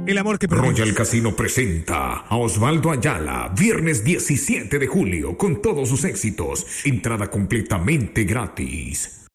El amor que Royal Casino presenta a Osvaldo Ayala, viernes 17 de julio, con todos sus éxitos. Entrada completamente gratis.